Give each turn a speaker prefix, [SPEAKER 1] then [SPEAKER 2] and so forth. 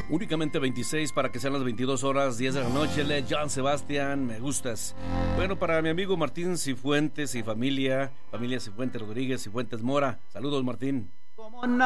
[SPEAKER 1] Únicamente 26 para que sean las 22 horas, 10 de la noche. Joan Sebastián, me gustas. Bueno, para mi amigo Martín Cifuentes y familia Cifuentes Rodríguez, Cifuentes Mora. Saludos, Martín.